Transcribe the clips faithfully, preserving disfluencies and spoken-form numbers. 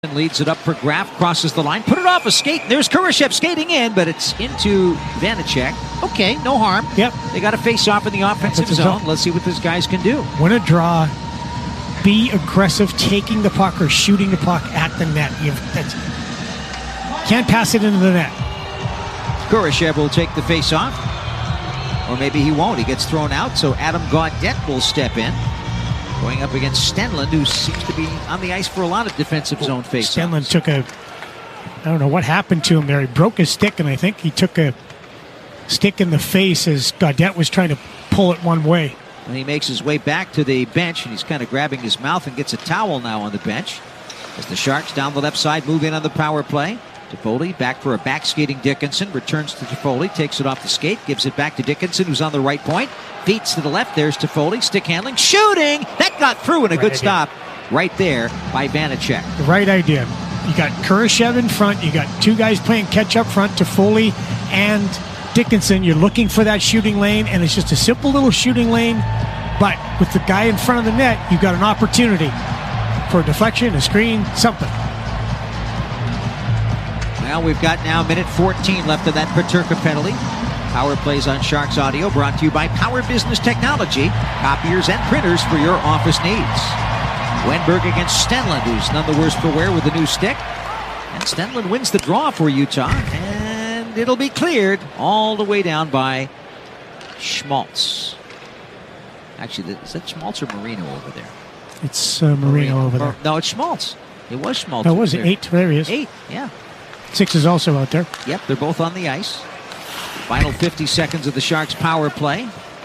Leads it up for Graf, crosses the line, put it off a skate. There's Kurashev skating in, but it's into Vanacek. Okay, no harm. Yep. They got to face off in the offensive zone. zone. Let's see what these guys can do. Win a draw, be aggressive, taking the puck or shooting the puck at the net. You that's, can't pass it into the net. Kurashev will take the face off, or maybe he won't. He gets thrown out, so Adam Gaudette will step in. Going up against Stenlund, who seems to be on the ice for a lot of defensive zone faceoffs. Stenlund took a, I don't know what happened to him there. He broke his stick, and I think he took a stick in the face as Gaudette was trying to pull it one way. And he makes his way back to the bench, and he's kind of grabbing his mouth and gets a towel now on the bench. As the Sharks down the left side move in on the power play. Toffoli back for a back skating Dickinson. Returns to Toffoli, takes it off the skate, gives it back to Dickinson, who's on the right point. Feeds to the left. There's Toffoli, stick handling, shooting. That got through, and a right good idea. Stop right there by Vanacek. The right idea. You got Kurashev in front. You got two guys playing catch up front, Toffoli and Dickinson. You're looking for that shooting lane, and it's just a simple little shooting lane. But with the guy in front of the net, you've got an opportunity for a deflection, a screen, something. Well, we've got now minute fourteen left of that Peterka penalty. Power plays on Sharks Audio, brought to you by Power Business Technology, copiers and printers for your office needs. Wenberg against Stenlund, who's none the worse for wear with the new stick. And Stenlund wins the draw for Utah, and it'll be cleared all the way down by Schmaltz. Actually, is that Schmaltz or Marino over there? It's uh, Marino, Marino over there. No, it's Schmaltz. It was Schmaltz. No, was it eight? There he is. Eight, yeah. Six is also out there. Yep, they're both on the ice. Final fifty seconds of the Sharks' power play.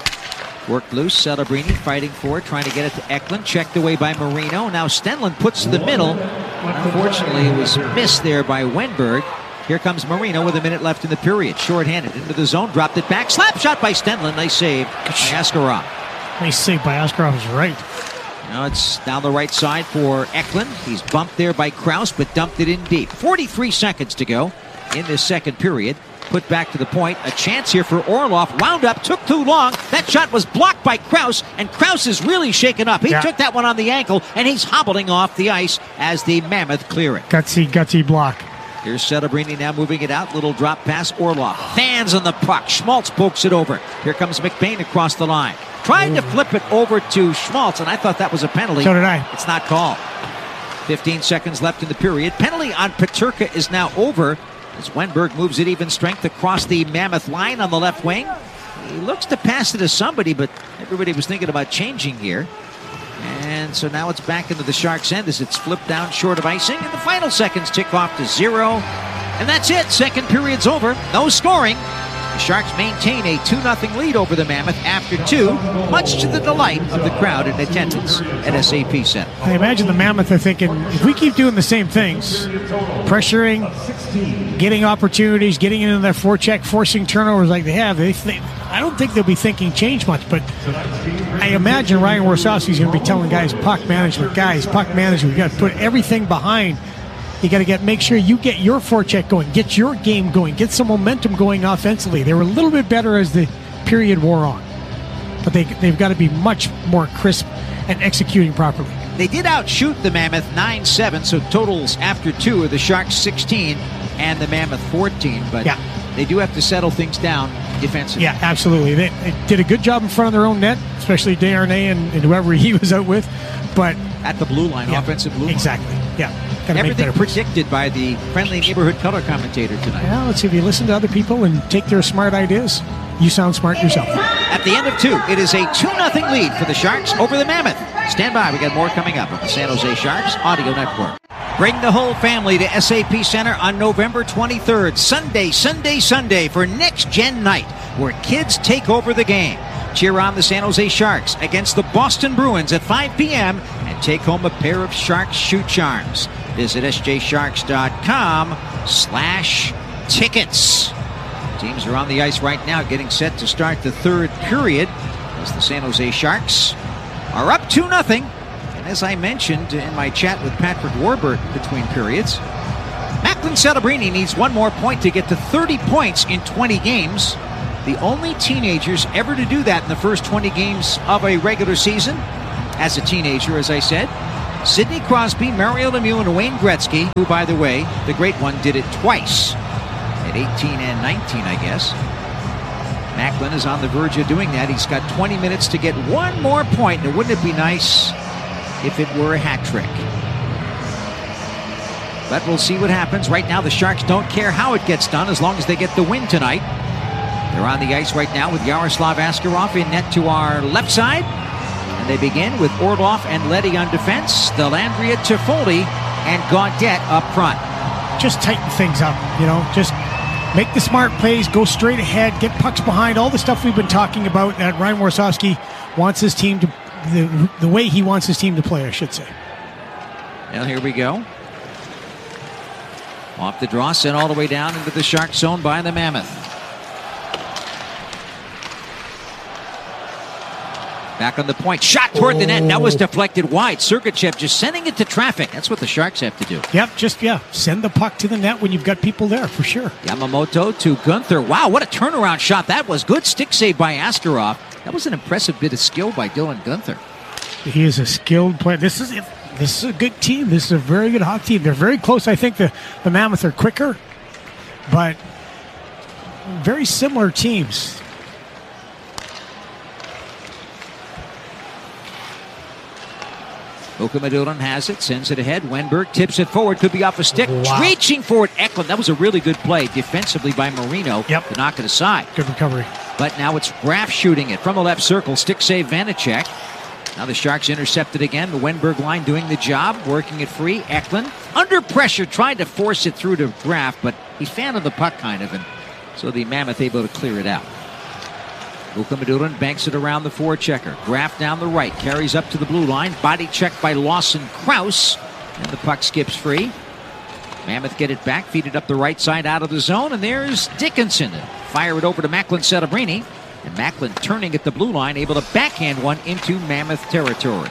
Worked loose, Celebrini fighting for it, trying to get it to Eklund. Checked away by Marino. Now Stenlund puts to the middle. Unfortunately, it was missed there by Wenberg. Here comes Marino with a minute left in the period. Short-handed into the zone, dropped it back. Slap shot by Stenlund. Nice save by Askarov. Nice save by Askarov is right. Now it's down the right side for Eklund. He's bumped there by Krause, but dumped it in deep. forty-three seconds to go in this second period. Put back to the point. A chance here for Orlov. Wound up, took too long. That shot was blocked by Krause, and Krause is really shaken up. He yeah. took that one on the ankle, and he's hobbling off the ice as the Mammoth clear it. Gutsy, gutsy block. Here's Celebrini now moving it out. Little drop pass. Orlov fans on the puck. Schmaltz pokes it over. Here comes McBain across the line. Tried to flip it over to Schmaltz, and I thought that was a penalty. So did I. It's not called. fifteen seconds left in the period. Penalty on Peterka is now over as Wenberg moves it even strength across the Mammoth line on the left wing. He looks to pass it to somebody, but everybody was thinking about changing here. And so now it's back into the Sharks' end as it's flipped down short of icing. And the final seconds tick off to zero. And that's it. Second period's over. No scoring. The Sharks maintain a two nothing lead over the Mammoth after two, much to the delight of the crowd in attendance at S A P Center. I imagine the Mammoth are thinking, if we keep doing the same things, pressuring, getting opportunities, getting into their forecheck, forcing turnovers like they have, they think, I don't think they'll be thinking change much, but I imagine Ryan Warsawski's going to be telling guys, puck management, guys, puck management, we got to put everything behind. You got to get make sure you get your forecheck going, get your game going, get some momentum going offensively. They were a little bit better as the period wore on, but they they've got to be much more crisp and executing properly. They did outshoot the Mammoth nine seven, so totals after two are the Sharks sixteen and the Mammoth fourteen, but yeah. they do have to settle things down defensively. Yeah, absolutely. They, they did a good job in front of their own net, especially Desharnais and, and whoever he was out with, but at the blue line, yeah, offensive blue line. Exactly, yeah. Everything predicted by the friendly neighborhood color commentator tonight. Yeah, let's see if you listen to other people and take their smart ideas. You sound smart yourself. At the end of two, it is a two nothing lead for the Sharks over the Mammoth. Stand by, we got more coming up on the San Jose Sharks Audio Network. Bring the whole family to S A P Center on November twenty-third, Sunday, Sunday, Sunday for Next Gen Night, where kids take over the game. Cheer on the San Jose Sharks against the Boston Bruins at five p.m. and take home a pair of Sharks shoe charms. Visit s j sharks dot com slash tickets. Teams are on the ice right now getting set to start the third period as the San Jose Sharks are up two nothing. And as I mentioned in my chat with Patrick Warburton between periods, Macklin Celebrini needs one more point to get to thirty points in twenty games. The only teenagers ever to do that in the first twenty games of a regular season. As a teenager, as I said, Sidney Crosby, Mario Lemieux, and Wayne Gretzky, who, by the way, the great one, did it twice at eighteen and nineteen, I guess. Macklin is on the verge of doing that. He's got twenty minutes to get one more point. Now, wouldn't it be nice if it were a hat trick? But we'll see what happens. Right now, the Sharks don't care how it gets done as long as they get the win tonight. They're on the ice right now with Yaroslav Askarov in net to our left side. And they begin with Orlov and Leddy on defense. Dellandrea, Toffoli, and Gaudette up front. Just tighten things up, you know, just make the smart plays, go straight ahead, get pucks behind, all the stuff we've been talking about that Ryan Warsofsky wants his team to, the, the way he wants his team to play, I should say. Well, here we go. Off the draw, sent all the way down into the Shark zone by the Mammoth. Back on the point, shot toward the net. That was deflected wide. Sergachev just sending it to traffic. That's what the Sharks have to do. Yep, just, yeah, send the puck to the net when you've got people there, for sure. Yamamoto to Gunther. Wow, what a turnaround shot. That was good stick save by Askarov. That was an impressive bit of skill by Dylan Gunther. He is a skilled player. This is this is a good team. This is a very good hockey team. They're very close. I think the, the Mammoth are quicker, but very similar teams. Mukhamadullin has it, sends it ahead. Wenberg tips it forward, could be off a stick. Wow. Reaching for it, Eklund. That was a really good play defensively by Marino yep. to knock it aside. Good recovery. But now it's Graf shooting it from the left circle. Stick save Vanacek. Now the Sharks intercepted again. The Wenberg line doing the job, working it free. Eklund under pressure, tried to force it through to Graf, but he's fan of the puck kind of, and so the Mammoth able to clear it out. Mukhamadullin banks it around the forechecker. Graf down the right, carries up to the blue line. Body checked by Lawson Krause, and the puck skips free. Mammoth get it back, feed it up the right side out of the zone, and there's Dickinson. Fire it over to Macklin Celebrini, and Macklin turning at the blue line, able to backhand one into Mammoth territory.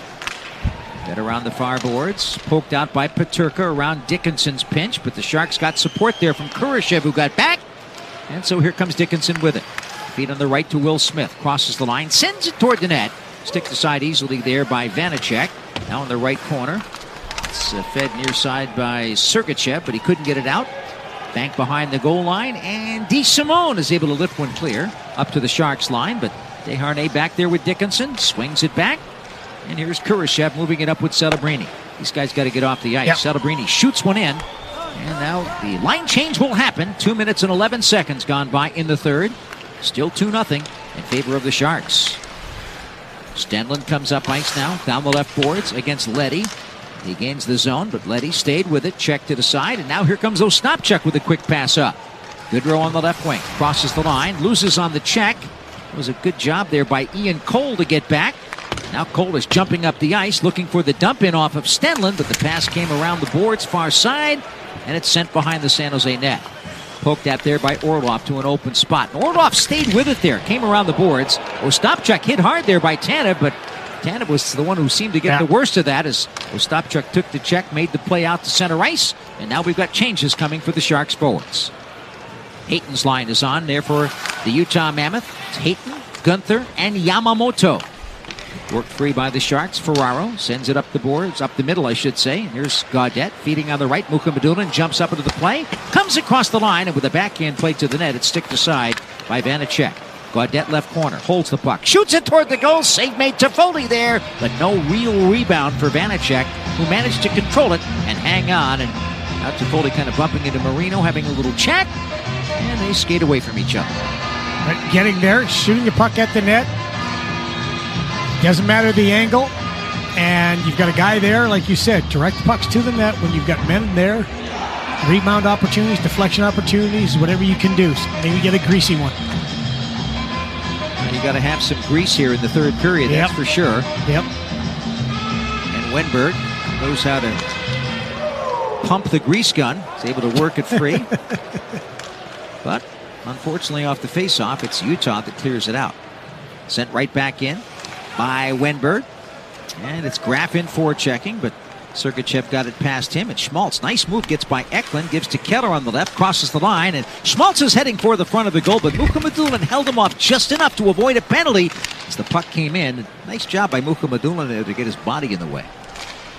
Get around the far boards, poked out by Peterka around Dickinson's pinch, but the Sharks got support there from Kurashev, who got back, and so here comes Dickinson with it. Feed on the right to Will Smith. Crosses the line. Sends it toward the net. Sticked aside easily there by Vanacek. Now in the right corner. It's uh, fed near side by Sergachev, but he couldn't get it out. Bank behind the goal line. And DeSimone is able to lift one clear up to the Sharks line. But Desharnais back there with Dickinson. Swings it back. And here's Kurashev moving it up with Celebrini. These guys got to get off the ice. Yep. Celebrini shoots one in. And now the line change will happen. Two minutes and eleven seconds gone by in the third. Still two nothing in favor of the Sharks. Stenlund comes up ice now, down the left boards against Leddy. He gains the zone, but Leddy stayed with it, check to the side, and now here comes Ostapchuk with a quick pass up. Goodrow on the left wing, crosses the line, loses on the check. It was a good job there by Ian Cole to get back. Now Cole is jumping up the ice, looking for the dump in off of Stenlund, but the pass came around the boards far side, and it's sent behind the San Jose net. Poked at there by Orlov to an open spot. And Orlov stayed with it there. Came around the boards. Ostapchuk hit hard there by Tanev, but Tanev was the one who seemed to get yeah. the worst of that as Ostapchuk took the check, made the play out to center ice, and now we've got changes coming for the Sharks forwards. Hayton's line is on there for the Utah Mammoth. It's Hayton, Gunther, and Yamamoto. Worked free by the Sharks. Ferraro sends it up the boards, up the middle, I should say. And here's Gaudette feeding on the right. Mukhamadullin jumps up into the play, comes across the line, and with a backhand play to the net, it's sticked aside by Vanacek. Gaudette left corner, holds the puck, shoots it toward the goal. Save made Toffoli there, but no real rebound for Vanacek, who managed to control it and hang on. And now Toffoli kind of bumping into Marino, having a little chat, and they skate away from each other. But getting there, shooting the puck at the net. Doesn't matter the angle, and you've got a guy there, like you said, direct pucks to the net when you've got men there. Rebound opportunities, deflection opportunities, whatever you can do. Maybe get a greasy one. And you got to have some grease here in the third period, yep. that's for sure. Yep. And Wenberg knows how to pump the grease gun. He's able to work it free. But unfortunately, off the face-off, it's Utah that clears it out. Sent right back in by Wenberg. And it's Graf in forechecking, but Sergachev got it past him. And Schmaltz, nice move, gets by Eklund, gives to Keller on the left, crosses the line, and Schmaltz is heading for the front of the goal, but Mukhamadullin held him off just enough to avoid a penalty as the puck came in. Nice job by Mukhamadullin there to get his body in the way.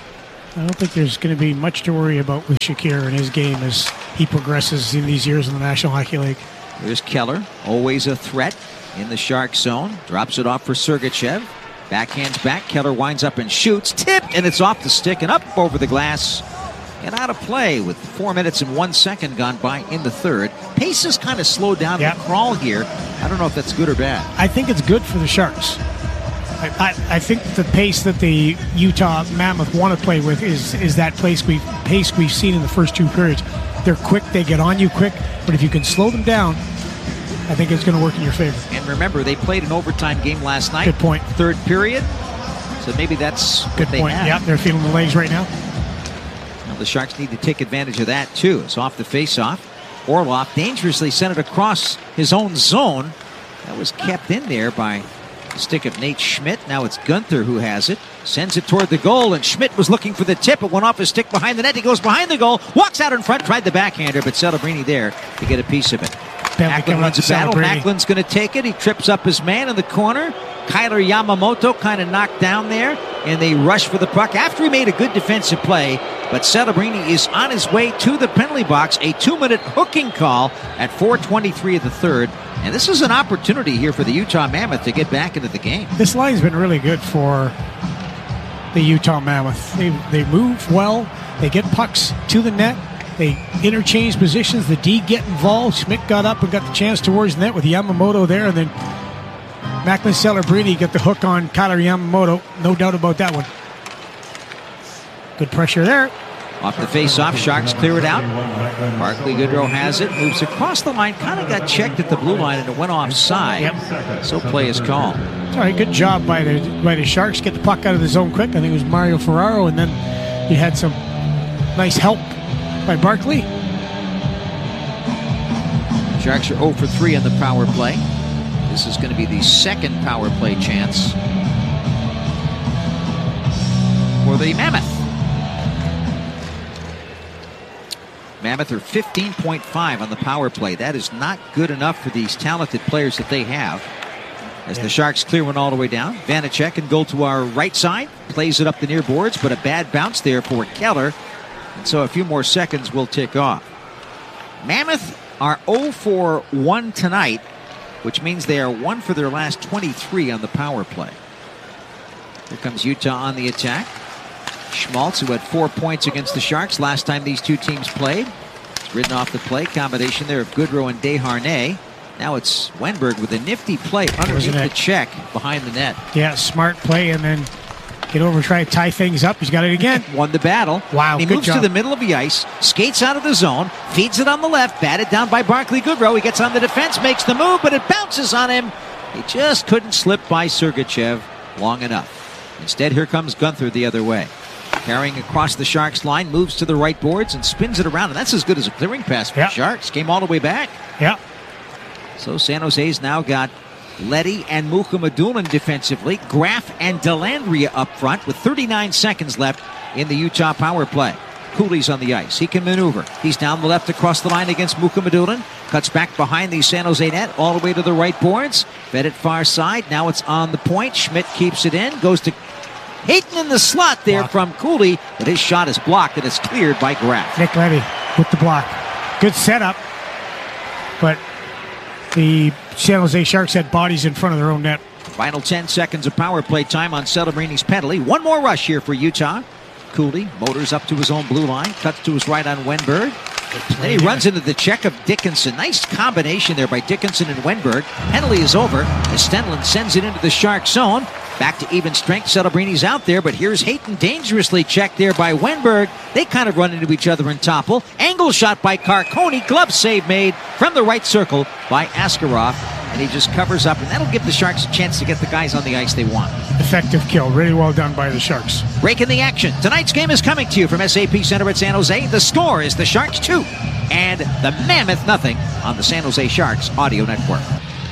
I don't think there's going to be much to worry about with Shakir and his game as he progresses in these years in the National Hockey League. There's Keller, always a threat in the Shark zone. Drops it off for Sergachev. Backhands back. Keller winds up and shoots. Tipped, and it's off the stick and up over the glass. And out of play with four minutes and one second gone by in the third. Pace has kind of slowed down yep. the crawl here. I don't know if that's good or bad. I think it's good for the Sharks. I, I, I think the pace that the Utah Mammoth want to play with is is that pace, we, pace we've seen in the first two periods. They're quick, they get on you quick, but if you can slow them down, I think it's going to work in your favor. And remember, they played an overtime game last night. Good point. Third period. So maybe that's good what they point. have. Yeah, they're feeling the legs right now. Well, the Sharks need to take advantage of that, too. It's off the face-off. Orlov dangerously sent it across his own zone. That was kept in there by the stick of Nate Schmidt. Now it's Gunther who has it. Sends it toward the goal, and Schmidt was looking for the tip. It went off his stick behind the net. He goes behind the goal, walks out in front, tried the backhander, but Celebrini there to get a piece of it. Macklin runs a battle. Macklin's going to take it. He trips up his man in the corner. Kyler Yamamoto kind of knocked down there, and they rush for the puck after he made a good defensive play. But Celebrini is on his way to the penalty box. A two-minute hooking call at four twenty-three of the third. And this is an opportunity here for the Utah Mammoth to get back into the game. This line's been really good for the Utah Mammoth. They, they move well. They get pucks to the net. They interchange positions. The D get involved. Schmidt got up and got the chance towards the net with Yamamoto there. And then Macklin Celebrini got the hook on Kyler Yamamoto. No doubt about that one. Good pressure there. Off the face-off, Sharks clear it out. Barclay Goodrow has it, moves across the line, kind of got checked at the blue line, and it went offside. Yep. So play is called. All right, good job by the by the Sharks. Get the puck out of the zone quick. I think it was Mario Ferraro, and then you had some nice help by Barclay. Sharks are zero for three on the power play. This is going to be the second power play chance for the Mammoth. Mammoth are fifteen point five on the power play. That is not good enough for these talented players that they have. As yeah. the Sharks clear one all the way down. Vanacek and goal to our right side. Plays it up the near boards, but a bad bounce there for Keller. And so a few more seconds will tick off. Mammoth are zero for one tonight, which means they are one for their last twenty-three on the power play. Here comes Utah on the attack. Schmaltz, who had four points against the Sharks last time these two teams played. It's ridden off the play. Combination there of Goodrow and Desharnais. Now it's Wenberg with a nifty play underneath the check behind the net. Yeah, smart play, and then get over and try to tie things up. He's got it again. Won the battle. Wow, He good moves job. to the middle of the ice, skates out of the zone, feeds it on the left, batted down by Barclay Goodrow. He gets on the defense, makes the move, but it bounces on him. He just couldn't slip by Sergachev long enough. Instead, here comes Gunther the other way. Carrying across the Sharks line, moves to the right boards and spins it around. And that's as good as a clearing pass for yep. the Sharks. Came all the way back. Yeah. So San Jose's now got Leddy and Mukhamadullin defensively. Graf and Dellandrea up front with thirty-nine seconds left in the Utah power play. Cooley's on the ice. He can maneuver. He's down the left across the line against Mukhamadullin. Cuts back behind the San Jose net all the way to the right boards. Fed it far side. Now it's on the point. Schmidt keeps it in. Goes to Hayton in the slot there block. From Cooley, but his shot is blocked and it's cleared by Graf. Nick Leddy with the block. Good setup, but the San Jose Sharks had bodies in front of their own net. Final ten seconds of power play time on Celebrini's penalty. One more rush here for Utah. Cooley motors up to his own blue line, cuts to his right on Wenberg. Then he runs into the check of Dickinson. Nice combination there by Dickinson and Wenberg. Penalty is over as Stenlund sends it into the Shark zone. Back to even strength. Celebrini's out there, but here's Hayton dangerously checked there by Wenberg. They kind of run into each other and topple. Angle shot by Carconi. Glove save made from the right circle by Askarov. And he just covers up, and that'll give the Sharks a chance to get the guys on the ice they want. Effective kill. Really well done by the Sharks. Breaking the action. Tonight's game is coming to you from S A P Center at San Jose. The score is the Sharks two and the Mammoth nothing on the San Jose Sharks Audio Network.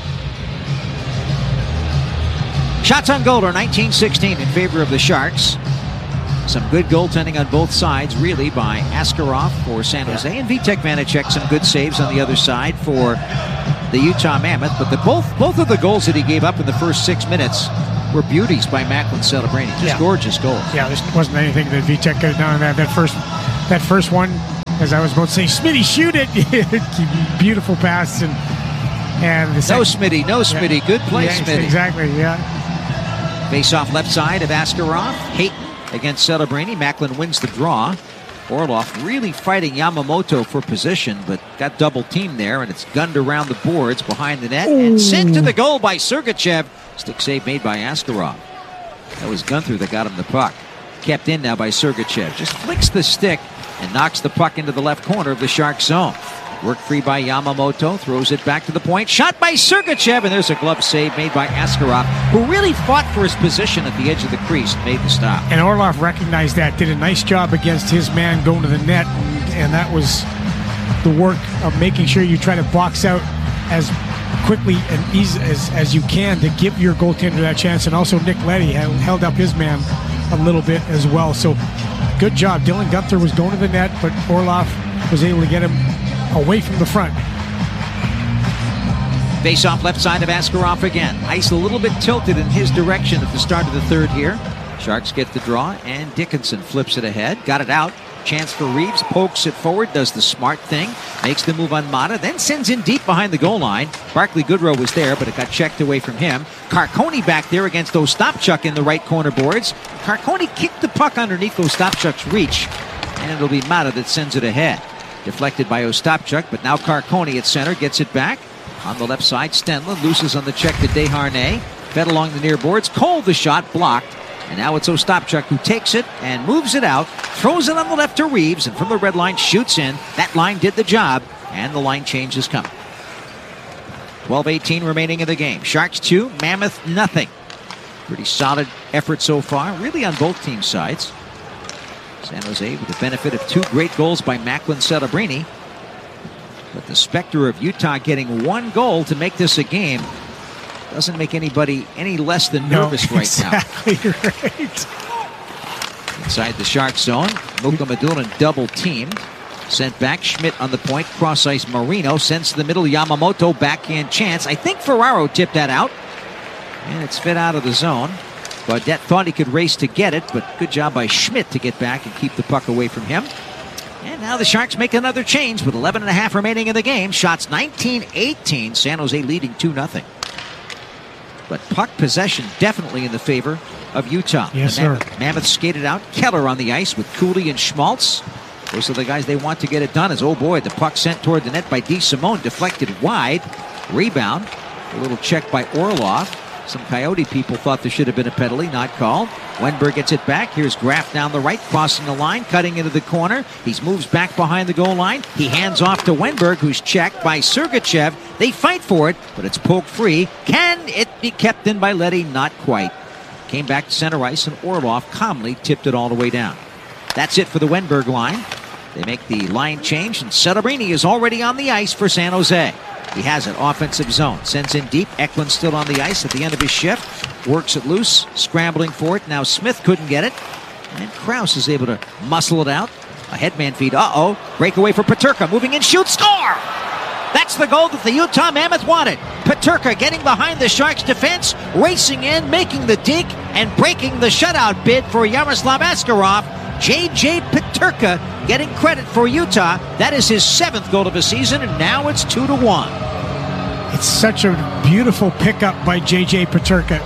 Shots on goal are nineteen sixteen in favor of the Sharks. Some good goaltending on both sides, really, by Askarov for San Jose, and Vitek Vanacek some good saves on the other side for the Utah Mammoth. But the both both of the goals that he gave up in the first six minutes Yeah. were beauties by Macklin Celebrini. Just Yeah. gorgeous goals. Yeah, there wasn't anything that Vitek could have done on that. That first, that first one, as I was about to say, Smitty, shoot it! Beautiful pass. And, and the No second, Smitty, no Smitty. Yeah. Good play, Yeah, Smitty. Exactly, yeah. Face off left side of Askarov. Hayton against Celebrini. Macklin wins the draw. Orlov really fighting Yamamoto for position, but got double teamed there, and it's gunned around the boards behind the net. Ooh. And sent to the goal by Sergachev. Stick save made by Askarov. That was Gunther that got him the puck. Kept in now by Sergachev. Just flicks the stick and knocks the puck into the left corner of the Shark zone. Worked free by Yamamoto, throws it back to the point. Shot by Sergachev, and there's a glove save made by Askarov, who really fought for his position at the edge of the crease and made the stop. And Orlov recognized that, did a nice job against his man going to the net, and, and that was the work of making sure you try to box out as quickly and easy as, as you can to give your goaltender that chance. And also Nick Leddy held up his man a little bit as well. So good job. Dylan Gunther was going to the net, but Orlov was able to get him away from the front. Face off left side of Askarov again. Ice a little bit tilted in his direction at the start of the third here. Sharks get the draw, and Dickinson flips it ahead. Got it out. Chance for Reeves. Pokes it forward. Does the smart thing. Makes the move on Mata. Then sends in deep behind the goal line. Barclay Goodrow was there, but it got checked away from him. Carcone back there against Ostapchuk in the right corner boards. Carcone kicked the puck underneath Ostapchuk's reach, and it'll be Mata that sends it ahead. Deflected by Ostapchuk, but now Carcone at center gets it back. On the left side, Stenlund loses on the check to Desharnais. Fed along the near boards. Cole the shot, blocked. And now it's Ostapchuk who takes it and moves it out. Throws it on the left to Reeves, and from the red line shoots in. That line did the job, and the line change is coming. twelve eighteen remaining in the game. Sharks two, Mammoth nothing. Pretty solid effort so far, really on both team sides. San Jose with the benefit of two great goals by Macklin Celebrini. But the specter of Utah getting one goal to make this a game doesn't make anybody any less than nervous no, right exactly now. Right. Inside the Shark zone, Mukhamadullin double teamed. Sent back, Schmidt on the point, cross ice Marino, sends to the middle, Yamamoto, backhand chance. I think Ferraro tipped that out, and it's fed out of the zone. Baudette thought he could race to get it, but good job by Schmidt to get back and keep the puck away from him. And now the Sharks make another change with eleven and a half remaining in the game. Shots nineteen eighteen, San Jose leading two nothing. But puck possession definitely in the favor of Utah. Yes, Mam- sir. Mammoth skated out. Keller on the ice with Cooley and Schmaltz. Those are the guys they want to get it done. As, oh boy, the puck sent toward the net by DeSimone, deflected wide. Rebound. A little check by Orlov. Some Coyote people thought there should have been a penalty, not called. Wenberg gets it back. Here's Graff down the right, crossing the line, cutting into the corner. He moves back behind the goal line. He hands off to Wenberg, who's checked by Sergachev. They fight for it, but it's poked free. Can it be kept in by Leddy? Not quite. Came back to center ice, and Orlov calmly tipped it all the way down. That's it for the Wenberg line. They make the line change, and Celebrini is already on the ice for San Jose. He has it, offensive zone. Sends in deep. Eklund still on the ice at the end of his shift. Works it loose, scrambling for it. Now Smith couldn't get it. And Krause is able to muscle it out. A headman feed. Uh-oh. Breakaway for Peterka. Moving in, shoot, score! That's the goal that the Utah Mammoth wanted. Peterka getting behind the Sharks' defense, racing in, making the deke, and breaking the shutout bid for Yaroslav Askarov. J J Peterka getting credit for Utah. That is his seventh goal of the season, and now it's two to one. It's such a beautiful pickup by J J Peterka.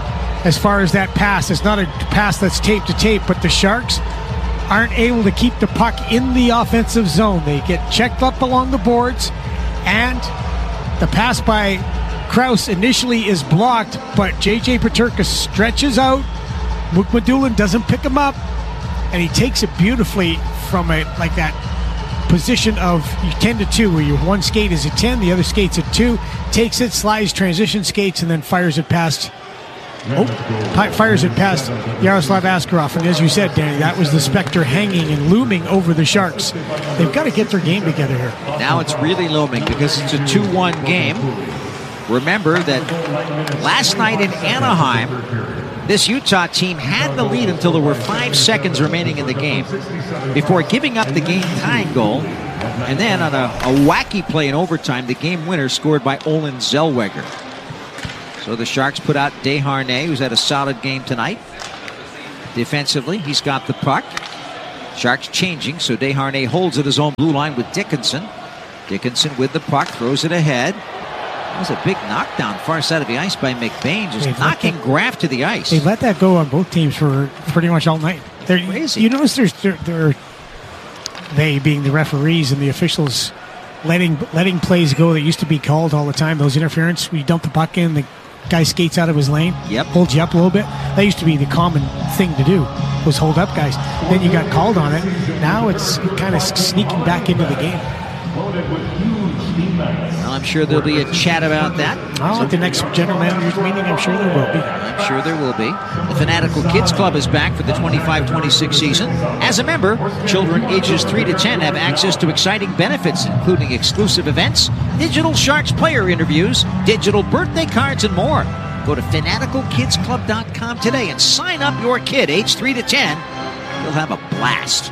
As far as that pass, it's not a pass that's tape to tape, but the Sharks aren't able to keep the puck in the offensive zone. They get checked up along the boards, and the pass by Krause initially is blocked, but J J Peterka stretches out. Mukhamadullin doesn't pick him up, and he takes it beautifully from a like that position of ten to two, where your one skate is a ten, the other skate's a two, takes it, slides, transition skates, and then fires it past oh, fires it past Yaroslav Askarov. And as you said, Danny, that was the specter hanging and looming over the Sharks. They've got to get their game together here. Now it's really looming because it's a two one game. Remember that last night in Anaheim, this Utah team had the lead until there were five seconds remaining in the game before giving up the game-tying goal. And then on a, a wacky play in overtime, the game winner scored by Olin Zellweger. So the Sharks put out Desharnais, who's had a solid game tonight. Defensively, he's got the puck. Sharks changing, so Desharnais holds at his own blue line with Dickinson. Dickinson with the puck, throws it ahead. That was a big knockdown far side of the ice by McBain, just They've knocking Graff to the ice. They let that go on both teams for pretty much all night. They're, Crazy. You notice there's they're, they're, they being the referees and the officials letting letting plays go that used to be called all the time. Those interference, we dump the puck in, the guy skates out of his lane, yep. holds you up a little bit. That used to be the common thing to do, was hold up guys. Then you got called on it. Now it's kind of sneaking back into the game. Well, I'm sure there'll be a chat about that. Oh, so at the next general manager's meeting, I'm sure there will be. I'm sure there will be. The Fanatical Kids Club is back for the twenty-five twenty-six season. As a member, children ages three to ten have access to exciting benefits, including exclusive events, digital Sharks player interviews, digital birthday cards, and more. Go to fanatical kids club dot com today and sign up your kid age three to ten. You'll have a blast.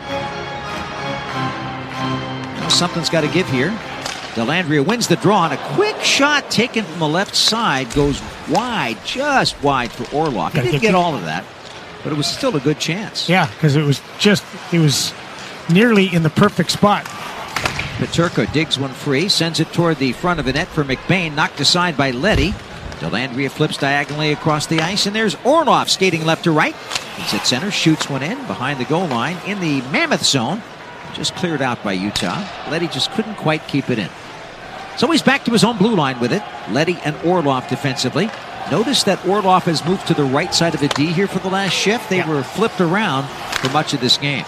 Well, something's got to give here. Dellandrea wins the draw, and a quick shot taken from the left side goes wide, just wide for Orlov. He didn't get all of that, but it was still a good chance. Yeah, because it was just, it was nearly in the perfect spot. Peterka digs one free, sends it toward the front of the net for McBain, knocked aside by Leddy. Dellandrea flips diagonally across the ice, and there's Orlov skating left to right. He's at center, shoots one in behind the goal line in the Mammoth zone. Just cleared out by Utah. Leddy just couldn't quite keep it in. So he's back to his own blue line with it. Leddy and Orlov defensively. Notice that Orlov has moved to the right side of the D here for the last shift. They yeah. were flipped around for much of this game.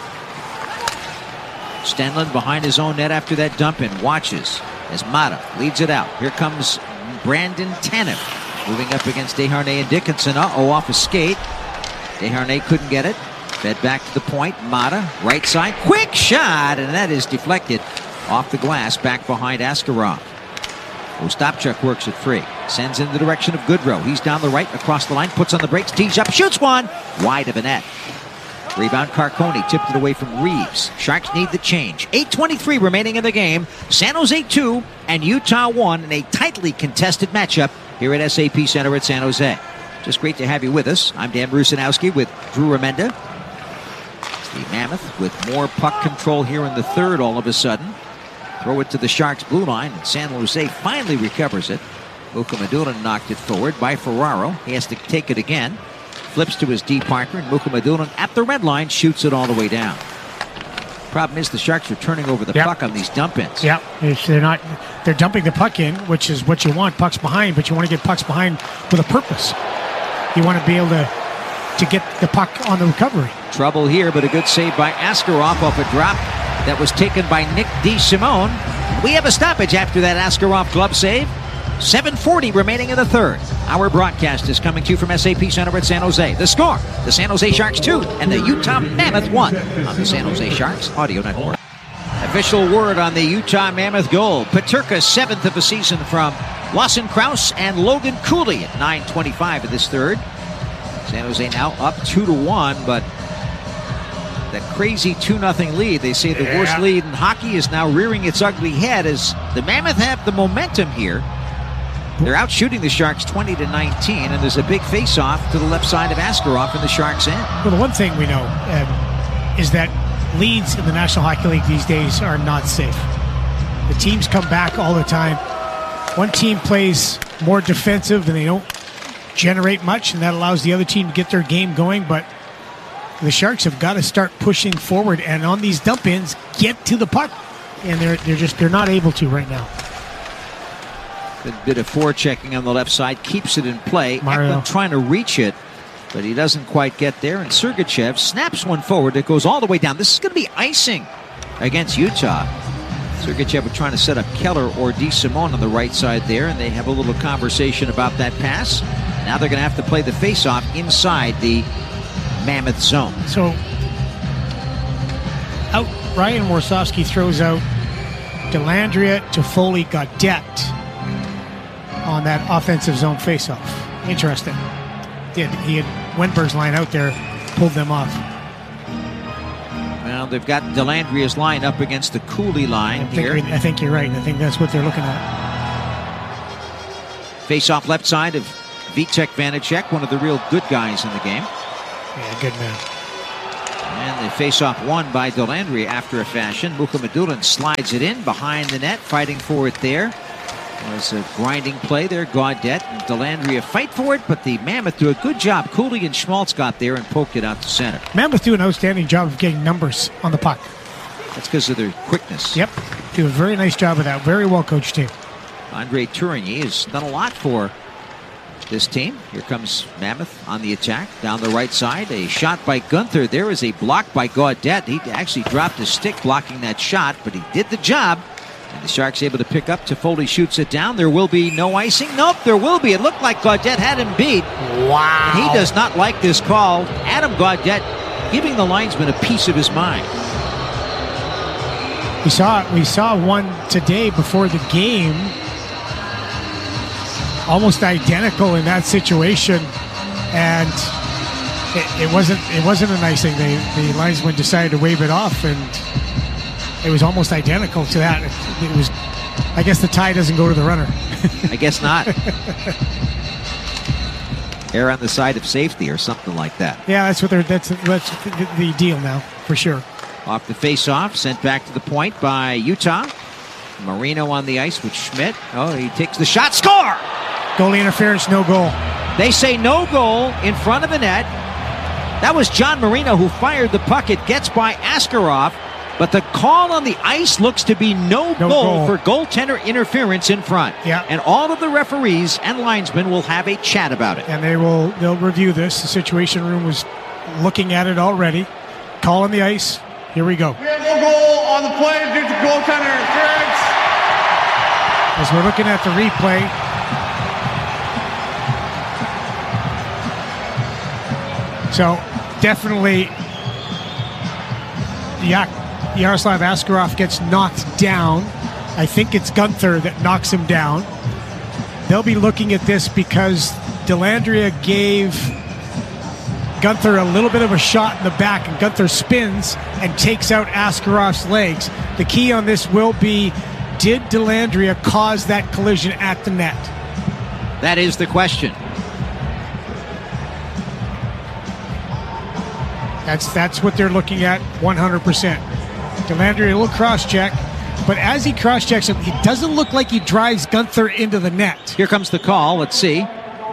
Stenlund behind his own net after that dump in. Watches as Mata leads it out. Here comes Brandon Tanev moving up against Desharnais and Dickinson. Uh-oh, off a skate. Desharnais couldn't get it. Fed back to the point. Mata, right side. Quick shot, and that is deflected off the glass back behind Askarov. Ostapchuk works it free. Sends in the direction of Goodrow. He's down the right, across the line, puts on the brakes, tees up, shoots one. Wide of the net. Rebound Carcone, tipped it away from Reeves. Sharks need the change. eight twenty-three remaining in the game. San Jose two and Utah one in a tightly contested matchup here at S A P Center at San Jose. Just great to have you with us. I'm Dan Rusanowski with Drew Remenda. The Mammoth with more puck control here in the third all of a sudden. Throw it to the Sharks' blue line, and San Jose finally recovers it. Mukhamadullin knocked it forward by Ferraro. He has to take it again. Flips to his D partner, and Mukhamadullin at the red line shoots it all the way down. Problem is the Sharks are turning over the yep. puck on these dump-ins. Yeah, they're not. They're dumping the puck in, which is what you want, pucks behind, but you want to get pucks behind with a purpose. You want to be able to to get the puck on the recovery. Trouble here, but a good save by Askarov off a drop that was taken by Nick DeSimone. We have a stoppage after that Askarov glove save. seven forty remaining in the third. Our broadcast is coming to you from S A P Center at San Jose. The score, the San Jose Sharks two and the Utah Mammoth one on the San Jose Sharks Audio Network. Official word on the Utah Mammoth goal. Peterka, seventh of the season from Lawson Krause and Logan Cooley at nine twenty-five of this third. San Jose now up two to one, but that crazy two nothing lead, they say the yeah. worst lead in hockey, is now rearing its ugly head as the Mammoth have the momentum here. They're out shooting the Sharks twenty to nineteen, and there's a big face-off to the left side of Askarov in the Sharks' end. Well, the one thing we know um, is that leads in the National Hockey League these days are not safe. The teams come back all the time. One team plays more defensive and they don't generate much, and that allows the other team to get their game going, but the Sharks have got to start pushing forward and on these dump-ins get to the puck, and they're they're just they're not able to right now. Good bit of forechecking on the left side, keeps it in play. Eklund trying to reach it, but he doesn't quite get there, and Sergachev snaps one forward that goes all the way down. This is going to be icing against Utah. Sergachev was trying to set up Keller or DeSimone on the right side there, and they have a little conversation about that pass. Now they're going to have to play the face-off inside the Mammoth zone. So, out Ryan Warsofsky throws out Dellandrea, Toffoli, Gaudette on that offensive zone face-off. Interesting. Did he had Wenberg's line out there, pulled them off. Well, they've got Delandria's line up against the Cooley line I here. I think you're right. I think that's what they're looking at. Face-off left side of Vitek Vanacek, one of the real good guys in the game. Yeah, good man. And the face-off won by Dellandrea after a fashion. Mukhamadullin slides it in behind the net, fighting for it there. It was a grinding play there. Gaudette and Dellandrea fight for it, but the Mammoth do a good job. Cooley and Schmaltz got there and poked it out to center. Mammoth do an outstanding job of getting numbers on the puck. That's because of their quickness. Yep, do a very nice job of that. Very well coached team. Andre Tourigny has done a lot for this team. Here comes Mammoth on the attack down the right side. A shot by Gunther. There is a block by Gaudette. He actually dropped his stick blocking that shot, but he did the job. And the Sharks able to pick up. Toffoli shoots it down. There will be no icing. Nope, there will be. It looked like Gaudette had him beat. Wow. And he does not like this call. Adam Gaudette giving the linesman a piece of his mind. We saw we saw one today before the game, almost identical in that situation, and it, it wasn't it wasn't a nice thing. They, the linesman decided to wave it off, and it was almost identical to that. It, it was, I guess the tie doesn't go to the runner. I guess not. Err on the side of safety or something like that. Yeah, that's what they're. That's that's the, the deal now for sure. Off the face-off, sent back to the point by Utah. Marino on the ice with Schmidt. Oh, he takes the shot. Score! Goalie interference, no goal. They say no goal in front of the net. That was John Marino who fired the puck. It gets by Askarov, but the call on the ice looks to be no, no goal, goal for goaltender interference in front. Yeah. And all of the referees and linesmen will have a chat about it. And they will they'll review this. The Situation Room was looking at it already. Call on the ice. Here we go. We have no goal on the play due to goaltender interference. As we're looking at the replay, so definitely Ya- Yaroslav Askarov gets knocked down. I think it's Gunther that knocks him down. They'll be looking at this because Dellandrea gave Gunther a little bit of a shot in the back, and Gunther spins and takes out Askarov's legs. The key on this will be, did Dellandrea cause that collision at the net? That is the question. That's that's what they're looking at one hundred percent. Dellandrea, a little cross-check, but as he cross-checks him, it doesn't look like he drives Gunther into the net. Here comes the call. Let's see.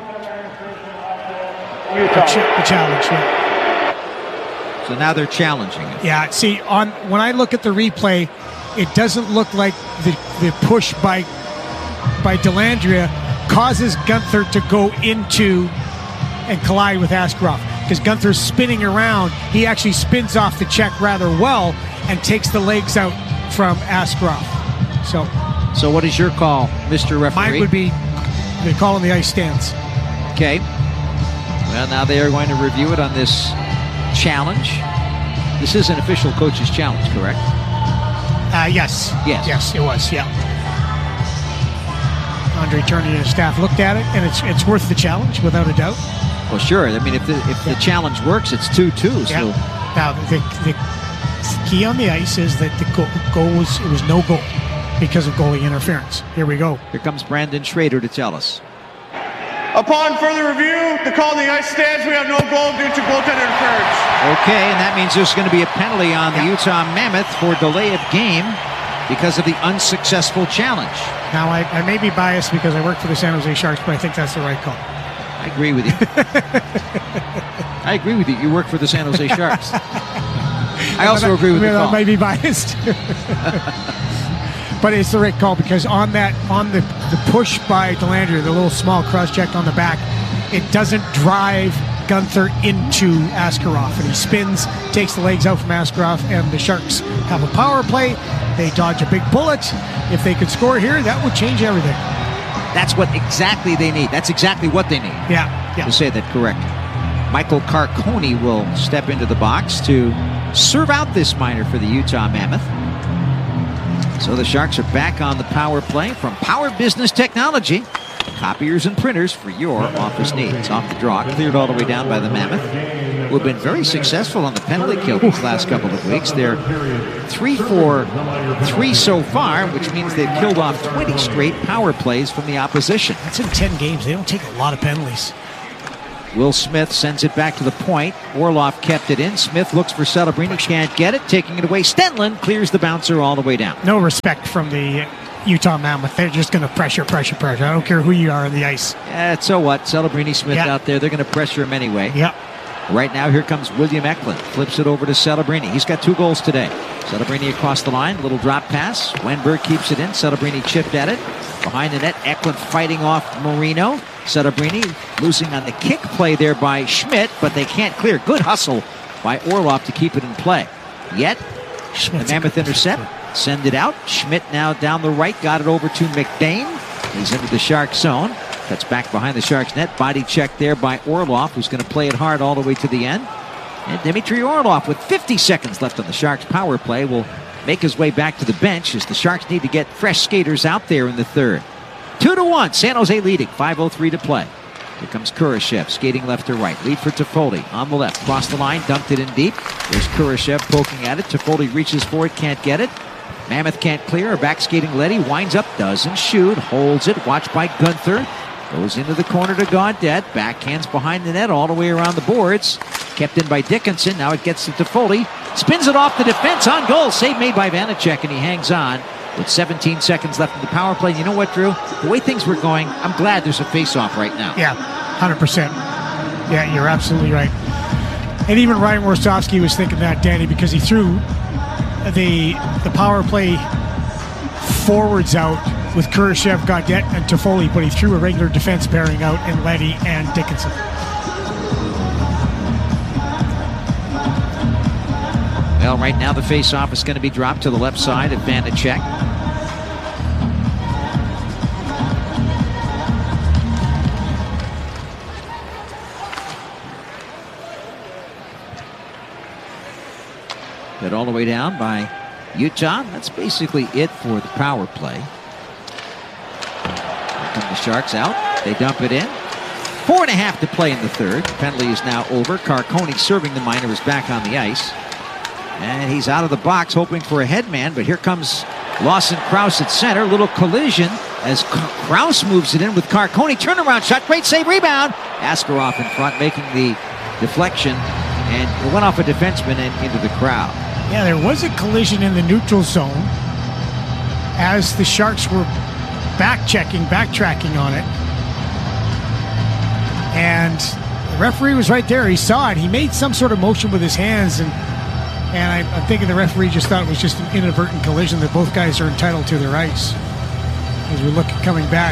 The, ch- the challenge, yeah. So now they're challenging it. Yeah, see, on when I look at the replay, it doesn't look like the, the push by by Dellandrea causes Gunther to go into and collide with Askarov. Because Gunther's spinning around, he actually spins off the check rather well and takes the legs out from Askarov. So, so what is your call, Mister Referee? Mine would be the call on the ice stance. Okay. Well, now they are going to review it on this challenge. This is an official coach's challenge, correct? Uh, yes. Yes. Yes, it was, yeah. Andre Tourigny and his staff looked at it, and it's it's worth the challenge, without a doubt. Well, sure. I mean, if the if the challenge works, it's two two. So. Yeah. Now, the, the key on the ice is that the goal, goal was, it was no goal because of goalie interference. Here we go. Here comes Brandon Schrader to tell us. Upon further review, the call on the ice stands. We have no goal due to goaltender interference. Okay, and that means there's going to be a penalty on the Utah Mammoth for delay of game because of the unsuccessful challenge. Now, I, I may be biased because I work for the San Jose Sharks, but I think that's the right call. I agree with you. I agree with you. You work for the San Jose Sharks. I also agree with the call. I might be biased. But it's the right call because on that, on the, the push by Dellandrea, the little small cross check on the back, it doesn't drive Gunther into Askarov. And he spins, takes the legs out from Askarov, and the Sharks have a power play. They dodge a big bullet. If they could score here, that would change everything. That's what exactly they need. That's exactly what they need. Yeah, yeah. To say that correctly. Michael Carcone will step into the box to serve out this minor for the Utah Mammoth. So the Sharks are back on the power play from Power Business Technology. Copiers and printers for your office needs. Off the draw, cleared all the way down by the Mammoth. who have been very successful on the penalty kill these last couple of weeks. They're three for three so far, which means they've killed off twenty straight power plays from the opposition. That's in ten games. They don't take a lot of penalties. Will Smith sends it back to the point. Orlov kept it in. Smith looks for Celebrini, can't get it. Taking it away, Stenlund clears the bouncer all the way down. No respect from the Utah Mammoth. They're just going to pressure, pressure, pressure. I don't care who you are on the ice. Yeah, so what? Celebrini, Smith yeah. out there. They're going to pressure him anyway. Yeah. Right now, here comes William Eklund. Flips it over to Celebrini. He's got two goals today. Celebrini across the line. Little drop pass. Wenberg keeps it in. Celebrini chipped at it. Behind the net, Eklund fighting off Marino. Celebrini losing on the kick play there by Schmidt, but they can't clear. Good hustle by Orlov to keep it in play. Yet, Schmidt's the Mammoth intercept. Send it out. Schmidt now down the right. Got it over to McBain. He's into the Sharks zone. That's back behind the Sharks net. Body check there by Orlov, who's going to play it hard all the way to the end. And Dmitry Orlov, with fifty seconds left on the Sharks power play, will make his way back to the bench as the Sharks need to get fresh skaters out there in the third. Two to one, San Jose leading, five oh three to play. Here comes Kurashev, skating left to right. Lead for Toffoli on the left. Cross the line, dumped it in deep. There's Kurashev poking at it. Toffoli reaches for it, can't get it. Mammoth can't clear. Back skating Leddy, winds up, doesn't shoot, holds it. Watched by Gunther. Goes into the corner to Gaudette. Backhands behind the net all the way around the boards. Kept in by Dickinson. Now it gets to Toffoli. Spins it off the defense on goal. Save made by Vanacek, and he hangs on with seventeen seconds left in the power play. You know what, Drew? The way things were going, I'm glad there's a face-off right now. Yeah, one hundred percent. Yeah, you're absolutely right. And even Ryan Warsofsky was thinking that, Danny, because he threw the the power play forwards out with Kurashev, Gaudette, and Toffoli, but he threw a regular defense pairing out in Leddy and Dickinson. Well, right now the face-off is going to be dropped to the left side of Vanacek. Hit all the way down by Utah. That's basically it for the power play. Here come the Sharks out. They dump it in. Four and a half to play in the third. The penalty is now over. Carcone serving the minor is back on the ice. And he's out of the box hoping for a headman, but here comes Lawson Krause at center. Little collision as Krause moves it in with Carcone. Turnaround shot. Great save, rebound. Askarov in front making the deflection, and it went off a defenseman and into the crowd. Yeah, there was a collision in the neutral zone as the Sharks were back-checking, backtracking on it. And the referee was right there. He saw it. He made some sort of motion with his hands, and and I, I'm thinking the referee just thought it was just an inadvertent collision that both guys are entitled to their ice. As we look at coming back.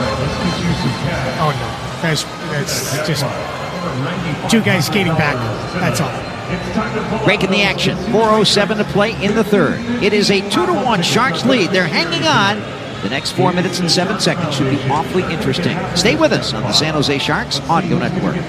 Oh, no. That's, that's just two guys skating back. That's all. Breaking the action. four oh seven to play in the third. It is a two to one Sharks lead. They're hanging on. The next four minutes and seven seconds should be awfully interesting. Stay with us on the San Jose Sharks Audio Network.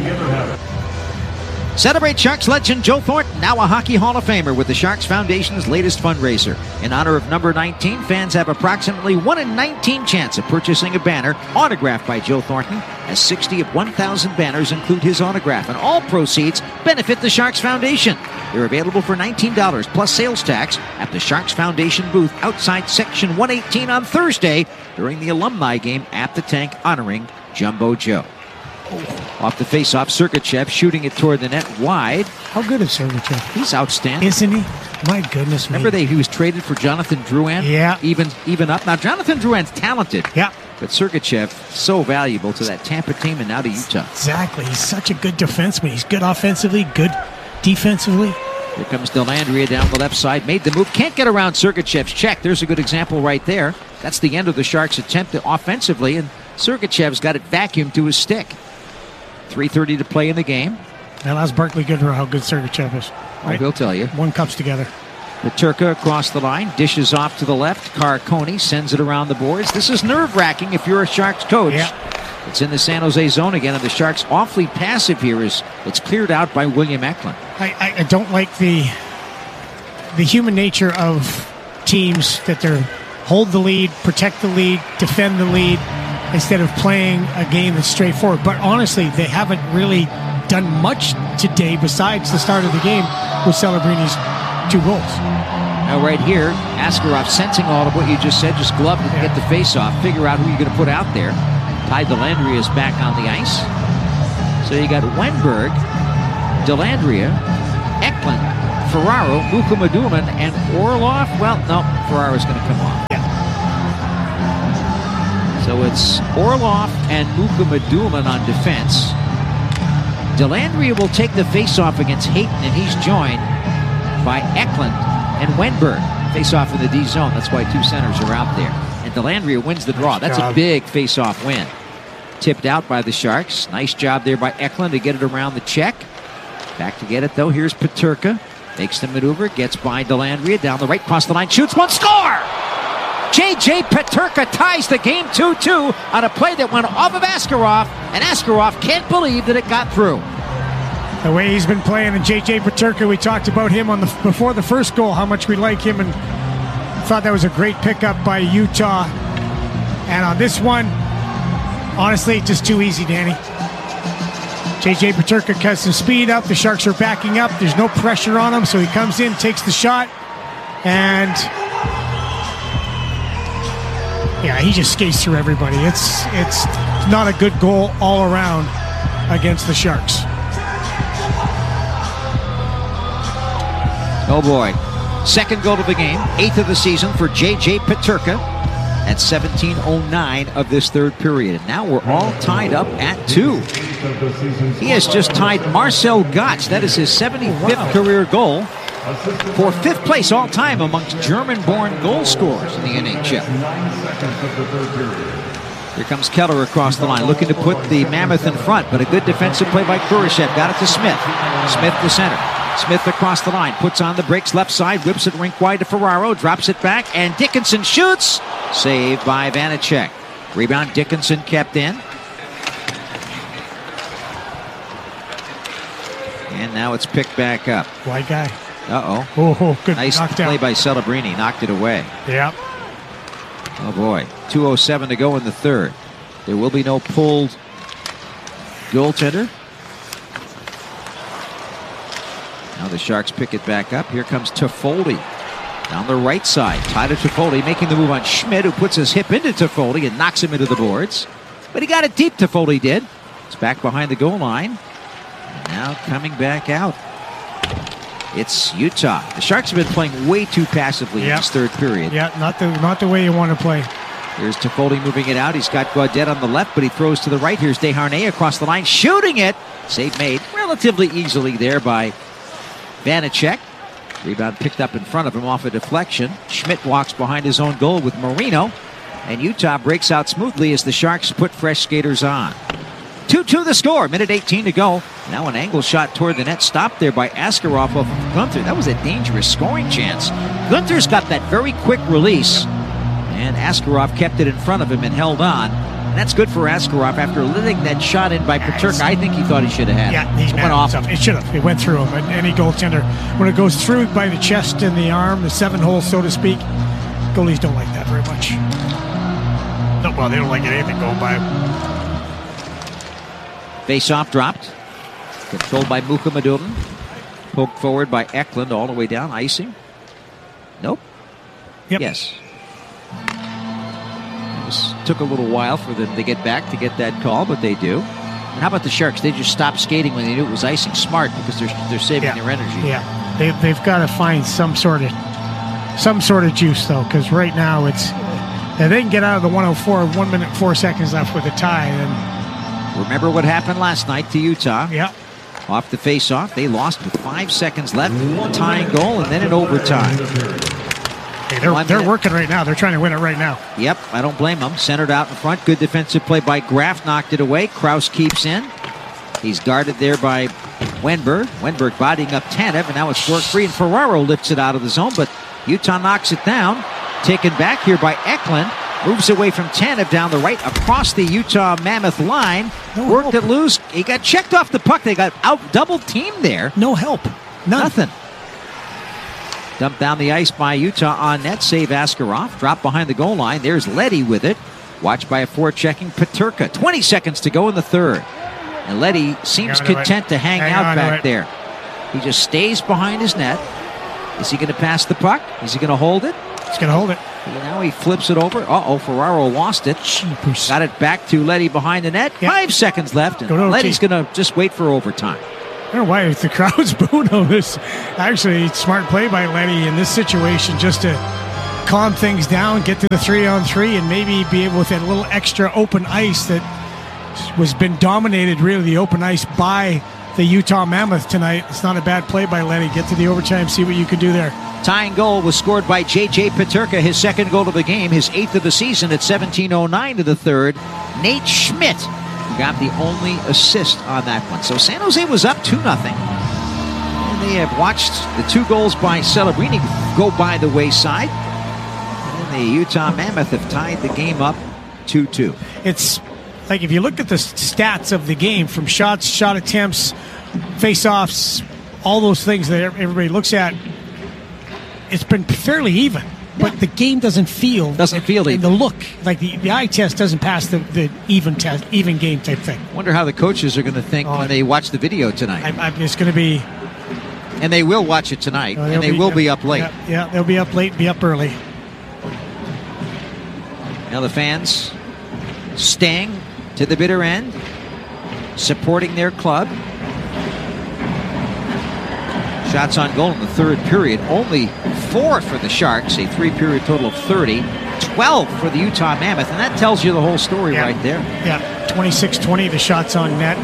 Celebrate Sharks legend Joe Thornton, now a Hockey Hall of Famer with the Sharks Foundation's latest fundraiser. In honor of number nineteen, fans have approximately one in nineteen chance of purchasing a banner autographed by Joe Thornton, as sixty of one thousand banners include his autograph, and all proceeds benefit the Sharks Foundation. They're available for nineteen dollars plus sales tax at the Sharks Foundation booth outside Section one eighteen on Thursday during the alumni game at the Tank honoring Jumbo Joe. Off the face-off, Sergachev shooting it toward the net wide. How good is Sergachev? He's outstanding. Isn't he? My goodness. Remember they, he was traded for Jonathan Drouin? Yeah. Even, even up. Now, Jonathan Drouin's talented. Yeah. But Sergachev, so valuable to that Tampa team and now to Utah. Exactly. He's such a good defenseman. He's good offensively, good defensively. Here comes Dellandrea down the left side. Made the move. Can't get around Sergachev's check. There's a good example right there. That's the end of the Sharks' attempt to offensively, and Sergachev's got it vacuumed to his stick. three thirty to play in the game. Now that's Barclay Goodrow, how good Sergachev is. Right? I will tell you. One cups together. Peterka across the line, dishes off to the left. Carcone sends it around the boards. This is nerve-wracking if you're a Sharks coach. Yeah. It's in the San Jose zone again, and the Sharks awfully passive here as it's cleared out by William Eklund. I, I, I don't like the the human nature of teams that they're hold the lead, protect the lead, defend the lead, instead of playing a game that's straightforward. But honestly, they haven't really done much today besides the start of the game with Celebrini's two goals. Now right here, Askarov sensing all of what you just said, just gloved it to Yeah. get the face-off, figure out who you're going to put out there. Ty Dellandrea is back on the ice. So you got Wenberg, Dellandrea, Eklund, Ferraro, Mukhamadullin, and Orlov. Well, no, Ferraro's going to come off. Yeah. So it's Orlov and Mukhamadullin on defense. Dellandrea will take the face-off against Hayton, and he's joined by Eklund and Wenberg. Face-off in the D zone. That's why two centers are out there. And Dellandrea wins the draw. That's a big face-off win. Tipped out by the Sharks. Nice job there by Eklund to get it around the check. Back to get it, though. Here's Peterka. Makes the maneuver. Gets by Dellandrea. Down the right, cross the line. Shoots one. Score! J J Peterka ties the game two two on a play that went off of Askarov. And Askarov can't believe that it got through. The way he's been playing, and J J Peterka, we talked about him on the before the first goal, how much we like him, and thought that was a great pickup by Utah. And on this one, honestly, just too easy, Danny. J J Peterka cuts some speed up. The Sharks are backing up. There's no pressure on him, so he comes in, takes the shot, and yeah, he just skates through everybody. It's it's not a good goal all around against the Sharks. Oh boy. Second goal of the game, eighth of the season for J J Peterka at seventeen oh nine of this third period. And now we're all tied up at two. He has just tied Marcel Gotch. That is his seventy-fifth career goal for fifth place all time amongst German-born goal scorers in the N H L. Here comes Keller across the line, looking to put the Mammoth in front, but a good defensive play by Kurashev. Got it to Smith. Smith to center. Smith across the line, puts on the brakes left side, whips it rink wide to Ferraro, drops it back, and Dickinson shoots. Saved by Vanacek. Rebound, Dickinson kept in. And now it's picked back up. Wide guy. Uh-oh. Oh, good. Nice knocked play out. by Celebrini. Knocked it away. Yep. Oh, boy. two oh seven to go in the third. There will be no pulled goaltender. Now the Sharks pick it back up. Here comes Toffoli down the right side. Tyler Toffoli making the move on Schmidt, who puts his hip into Toffoli and knocks him into the boards. But he got it deep, Toffoli did. It's back behind the goal line. And now coming back out. It's Utah. The Sharks have been playing way too passively Yep. in this third period. Yeah, not the not the way you want to play. Here's Toffoli moving it out. He's got Gaudette on the left, but he throws to the right. Here's Desharnais across the line, shooting it. Save made relatively easily there by Vanacek. Rebound picked up in front of him off a deflection. Schmidt walks behind his own goal with Marino. And Utah breaks out smoothly as the Sharks put fresh skaters on. two two the score. Minute eighteen to go. Now an angle shot toward the net. Stopped there by Askarov of Gunther. That was a dangerous scoring chance. Gunther's got that very quick release. And Askarov kept it in front of him and held on. And that's good for Askarov after letting that shot in by Peterka. I think he thought he should have had Yeah, it. he's It mad went at off. himself. It should have. It went through him. And any goaltender, when it goes through by the chest and the arm, the seven hole, so to speak, goalies don't like that very much. No, well, they don't like anything going by. Face-off dropped. Controlled by Mukhamadullin. Poked forward by Eklund all the way down. Icing. Nope. Yep. Yes. It was, took a little while for them to get back to get that call, but they do. And how about the Sharks? They just stopped skating when they knew it was icing. Smart, because they're they're saving Yeah. their energy. Yeah, they, they've got to find some sort of some sort of juice though, because right now it's if they can get out of the one oh four, one minute four seconds left with a tie. Then Remember what happened last night to Utah? yeah, Off the face-off, they lost with five seconds left. Tying goal, and then in overtime. hey, they're One they're minute. working right now. They're trying to win it right now. Yep, I don't blame them. Centered out in front. Good defensive play by Graf. Knocked it away. Kraus keeps in. He's guarded there by Wenberg. Wenberg bodying up Tanev, and now it's work free, and Ferraro lifts it out of the zone, but Utah knocks it down. Taken back here by Eklund. Moves away from Tanev down the right across the Utah Mammoth line. No Worked help. it loose. He got checked off the puck. They got out double teamed there. No help. None. Nothing. Dumped down the ice by Utah on net. Save Askarov. Drop behind the goal line. There's Leddy with it. Watched by a forechecking Peterka. twenty seconds to go in the third. And Leddy seems Hang on to content it. to hang Hang out on to back it. there. He just stays behind his net. Is he going to pass the puck? Is he going to hold it? He's going to hold it. Now he flips it over. Uh-oh, Ferraro lost it. Jeepers. Got it back to Leddy behind the net. Yep. Five seconds left. And Go to O T. Leddy's going to just wait for overtime. I don't know why the crowd's booing on this. Actually, smart play by Leddy in this situation just to calm things down, get to the three on three, and maybe be able with that little extra open ice that was been dominated, really, the open ice by the Utah Mammoth tonight. It's not a bad play by Leddy. Get to the overtime, see what you can do there. Tying goal was scored by J J Peterka, his second goal of the game, his eighth of the season at seventeen oh nine to the third. Nate Schmidt got the only assist on that one. So San Jose was up two nothing. And they have watched the two goals by Celebrini go by the wayside. And the Utah Mammoth have tied the game up two two. It's like if you look at the stats of the game from shots, shot attempts, face-offs, all those things that everybody looks at, it's been fairly even. But the game doesn't feel Doesn't feel and even. the look, like the, the eye test doesn't pass the, the even test, even game type thing. Wonder how the coaches are going to think Oh, when they watch the video tonight. I, I, it's going to be, And they will watch it tonight, uh, and they'll they will be up late. Yeah, yeah, they'll be up late, be up early. Now the fans staying to the bitter end, supporting their club. Shots on goal in the third period. Only four for the Sharks, a three-period total of thirty. twelve for the Utah Mammoth, and that tells you the whole story Yeah. right there. Yeah, twenty-six twenty, the shots on net.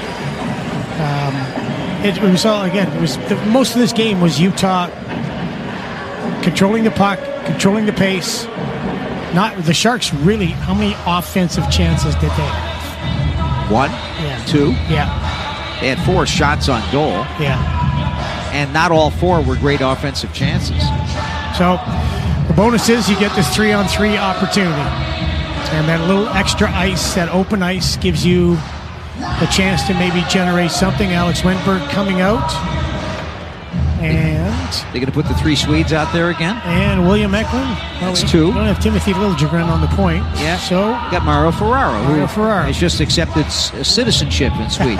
Um, it, it was all, again, it was the, most of this game was Utah controlling the puck, controlling the pace. Not the Sharks really, how many offensive chances did they have? One, Yeah. two. Yeah, They had four shots on goal, yeah. and not all four were great offensive chances. So the bonus is you get this three-on-three opportunity. And that little extra ice, that open ice, gives you the chance to maybe generate something. Alex Wennberg coming out. And They're going to put the three Swedes out there again. and William Eklund. Well, That's we two. don't have Timothy Liljegren on the point. Yeah. So Got Mauro Ferraro, Mauro who Ferraro. has just accepted c- citizenship in Sweden.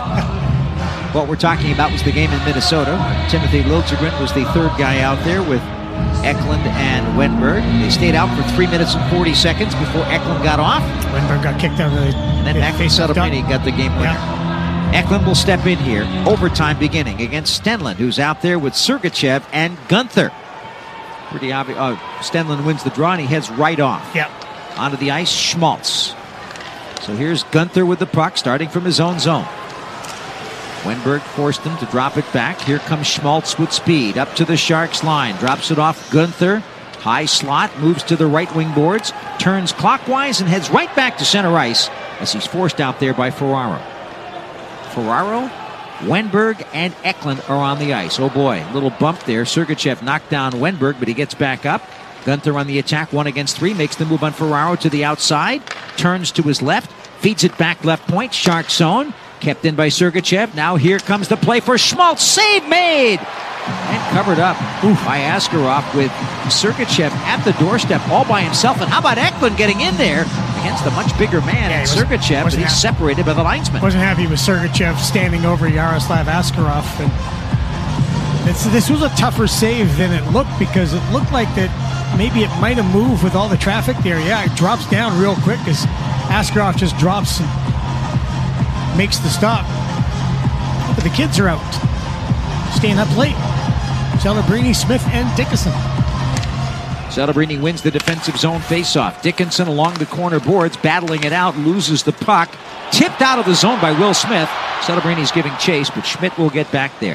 What we're talking about was the game in Minnesota. Timothy Liljegren was the third guy out there with Eklund and Wennberg. They stayed out for three minutes and forty seconds before Eklund got off. Wennberg got kicked out of the And then Mackey Celebrini got the game winner. Yeah. Eklund will step in here. Overtime beginning against Stenlund, who's out there with Sergachev and Gunther. Pretty obvious. Uh, Stenlund wins the draw, and he heads right off. Yeah. Onto the ice, Schmaltz. So here's Gunther with the puck, starting from his own zone. Wennberg forced him to drop it back. Here comes Schmaltz with speed. Up to the Sharks line. Drops it off Gunther. High slot. Moves to the right wing boards. Turns clockwise and heads right back to center ice as he's forced out there by Ferraro. Ferraro, Wennberg, and Eklund are on the ice. Oh boy, little bump there. Sergachev knocked down Wennberg, but he gets back up. Gunther on the attack, one against three. Makes the move on Ferraro to the outside. Turns to his left. Feeds it back left point. Shark zone. Kept in by Sergachev. Now here comes the play for Schmaltz. Save made! And covered up Oof. by Askarov with Sergachev at the doorstep all by himself. And how about Eklund getting in there against the much bigger man, Yeah, and he was- Sergachev, but wasn't he's happy. separated by the linesman. Wasn't happy with Sergachev standing over Yaroslav Askarov. And it's, this was a tougher save than it looked because it looked like that maybe it might have moved with all the traffic there. Yeah, it drops down real quick as Askarov just drops and makes the stop. But the kids are out. Staying up late. Celebrini, Smith, and Dickinson. Celebrini wins the defensive zone faceoff. Dickinson along the corner boards, battling it out, loses the puck. Tipped out of the zone by Will Smith. Celebrini's giving chase, but Schmidt will get back there.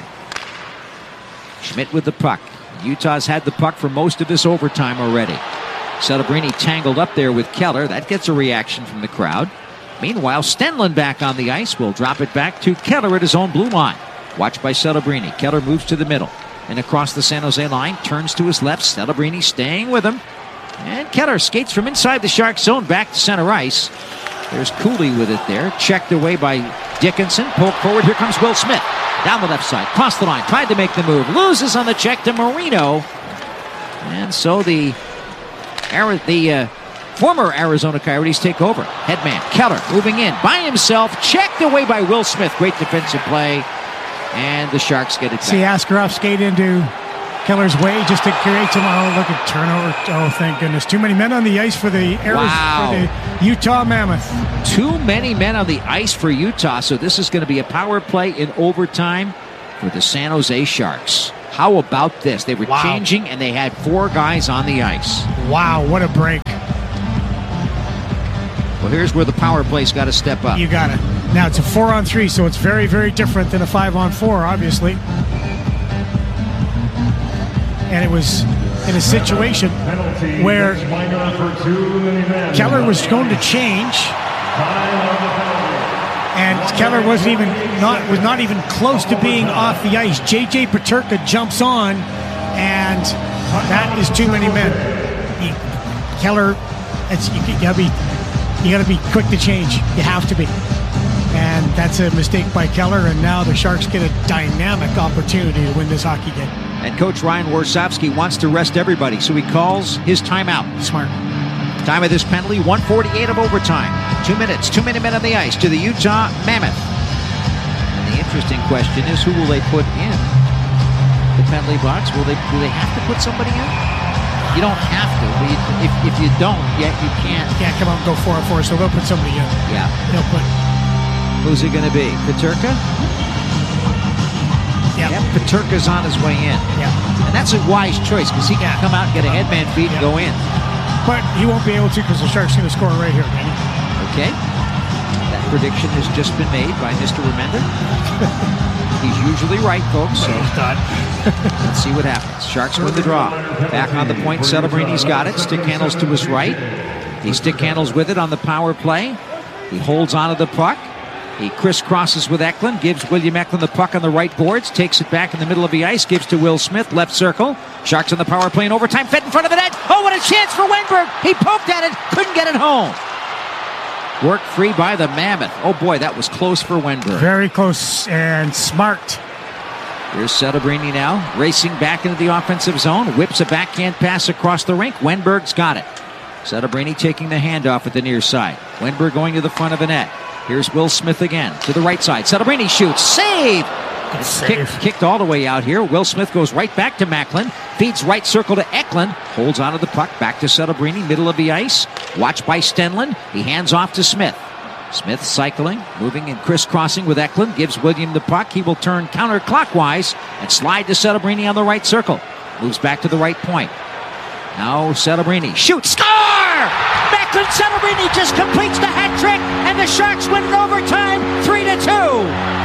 Schmidt with the puck. Utah's had the puck for most of this overtime already. Celebrini tangled up there with Keller. That gets a reaction from the crowd. Meanwhile, Stenlund back on the ice will drop it back to Keller at his own blue line. Watched by Celebrini. Keller moves to the middle and across the San Jose line. Turns to his left. Celebrini staying with him. And Keller skates from inside the Shark zone back to center ice. There's Cooley with it there. Checked away by Dickinson. Poked forward. Here comes Will Smith. Down the left side. Crossed the line. Tried to make the move. Loses on the check to Marino. And so the, the uh, Former Arizona Coyotes take over. Headman Keller moving in by himself, checked away by Will Smith. Great defensive play, and the Sharks get it back. See Askarov skate into Keller's way just to create some. Oh, look at turnover. Oh, thank goodness. Too many men on the ice for the, Arizona, wow. for the Utah Mammoth. Too many men on the ice for Utah, so this is going to be a power play in overtime for the San Jose Sharks. How about this? They were wow. changing, and they had four guys on the ice. Wow, what a break. Well, here's where the power play's got to step up. You got it. Now, it's a four on three, so it's very, very different than a five on four, obviously. And it was in a situation where Keller was going to change, and Keller wasn't even not was not even close to being off the ice. J J Peterka jumps on, and that is too many men. He, Keller, it's, you, you gotta be you gotta be quick to change. You have to be. And that's a mistake by Keller, and now the Sharks get a dynamic opportunity to win this hockey game. And Coach Ryan Warsawski wants to rest everybody, so he calls his timeout. Smart. Time of this penalty, one forty-eight of overtime. Two minutes, too many men on the ice to the Utah Mammoth. And the interesting question is, who will they put in the penalty box? Will they? Do they have to put somebody in? You don't have to, but you, if, if you don't, yet you can't. You can't come out and go four on four, so they'll put somebody in. Yeah. They'll put. Who's it going to be? Peterka? Yeah. Yep, Peterka's on his way in. Yeah. And that's a wise choice, because he can yeah. come out and get a headman feed yeah. and go in. But he won't be able to, because the Sharks are going to score right here, Danny. Okay. That prediction has just been made by Mister Remender. He's usually right, folks. So let's see what happens. Sharks win the draw. Back on the point, Celebrini's got it. Stick handles to his right. He stick handles with it on the power play. He holds onto the puck. He crisscrosses with Eklund, gives William Eklund the puck on the right boards, takes it back in the middle of the ice, gives to Will Smith, left circle. Sharks on the power play in overtime, fed in front of the net. Oh, what a chance for Wenberg. He poked at it, couldn't get it home. Worked free by the Mammoth. Oh boy, that was close for Wenberg. Very close and smart. Here's Celebrini now, racing back into the offensive zone, whips a backhand pass across the rink. Wenberg's got it. Celebrini taking the handoff at the near side. Wenberg going to the front of the net. Here's Will Smith again to the right side. Celebrini shoots. Save! Kick, kicked all the way out here. Will Smith goes right back to Macklin. Feeds right circle to Eklund. Holds onto the puck. Back to Celebrini. Middle of the ice. Watched by Stenlund. He hands off to Smith. Smith cycling. Moving and crisscrossing with Eklund. Gives William the puck. He will turn counterclockwise and slide to Celebrini on the right circle. Moves back to the right point. Now Celebrini shoots. Score! Macklin Celebrini just completes the hat trick, and the Sharks win in overtime, three to two.